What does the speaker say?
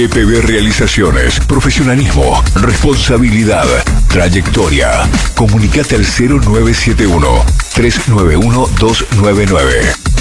LPB Realizaciones. Profesionalismo, responsabilidad, trayectoria. Comunicate al 0971 391 299.